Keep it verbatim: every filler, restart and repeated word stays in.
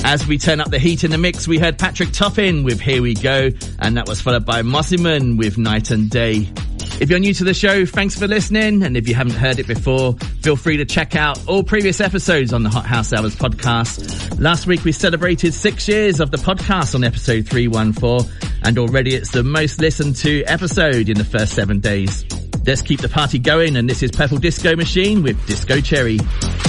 As we turn up the heat in the mix, we heard Patrick Toppin with Here We Go, and that was followed by Mosiman with Night and Day. If you're new to the show, thanks for listening, and if you haven't heard it before, feel free to check out all previous episodes on the Hot House Hours podcast. Last week we celebrated six years of the podcast on episode three one four, and already it's the most listened to episode in the first seven days. Let's keep the party going, and this is Purple Disco Machine with Disco Cherry.